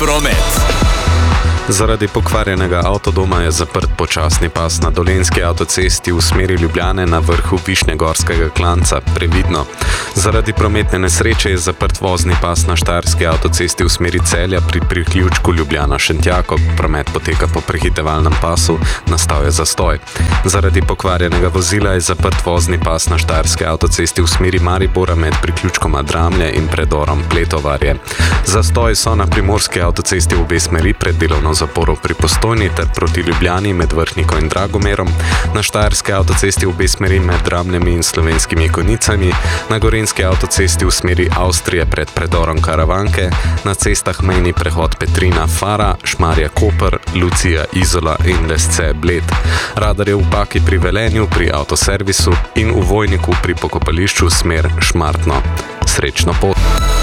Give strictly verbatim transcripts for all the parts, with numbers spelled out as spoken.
promet. Zaradi pokvarjenega avtodoma je zaprt počasni pas na Dolenjski avtocesti v smeri Ljubljane na vrhu Višnjegorskega klanca. Previdno. Zaradi prometne nesreče je zaprt vozni pas na Štajerski avtocesti v smeri Celja pri priključku Ljubljana-Šentjakov. Promet poteka po prehitevalnem pasu, nastal je zastoj. Zaradi pokvarjenega vozila je zaprt vozni pas na Štajerski avtocesti v smeri Maribora med priključkoma Dramlje in predorom Pletovarje. Zastoj so na Primorski avtocesti v obe smeri pred delovno zaporo pri Postojni ter proti Ljubljani med Vrhniko in Dragomerom, na Štajerski avtocesti v obe smeri med Dramljami in Slovenskimi Konicami, na Gorenjski avtocesti v smeri Avstrije pred predorom Karavanke, na cestah mejni prehod Petrina Fara, Šmarje Koper, Lucija Izola in Lesce Bled. Radar je v Paki pri Velenju pri avtoservisu in v Vojniku pri pokopališču smer Šmartno. Srečno pot!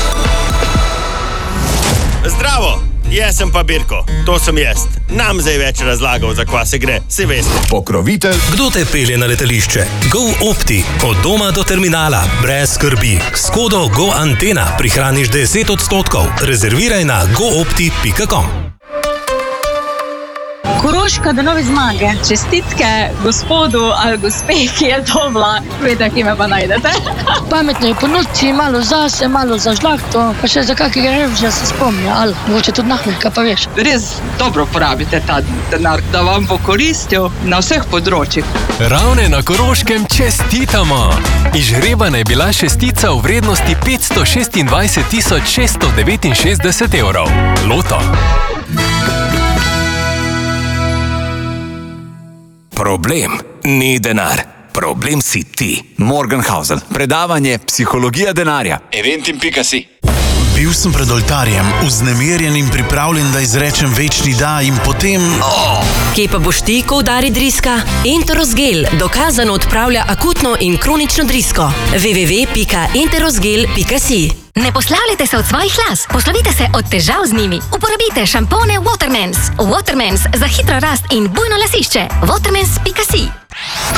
Zdravo! Jaz sem pa Birko, to sem jaz. Nam zdaj več razlagal, za kva se gre, si veste. Pokrovitelj. Kdo te pelje na letališče? GoOpti. Od doma do terminala. Brez skrbi. S kodo GoAntena prihraniš deset odstotkov. Rezerviraj na goopti pika com. Koroška do nove zmage. Čestitke gospodu ali gospe, ki je dobla. Vete, ki me pa najdete. Pametno je po noči, malo zase, malo za žlahto, pa še za kakega revža se spomnja, ali mogoče tudi nahmelka, pa veš. Res dobro porabite ta denar, da vam bo koristil na vseh področjih. Ravne na Koroškem čestitamo! Izžrebana je bila šestica v vrednosti petsto šestindvajset tisoč šeststo devetinšestdeset evrov. Loto. Problem ni denar. Problem si ti. Morgenhausen. Predavanje Psihologija denarja. eventim pika si. Bil sem pred oltarjem, vznemirjen in pripravljen, da izrečem večni da in potem... Oh. Kje pa boš ti, ko udari driska? Enterosgel dokazano odpravlja akutno in kronično drisko. w w w pika enterosgel pika si. Ne poslavljajte se od svojih las, poslovite se od težav z njimi. Uporabite šampone Watermans. Watermans za hitro rast in bujno lasišče. watermans pika si.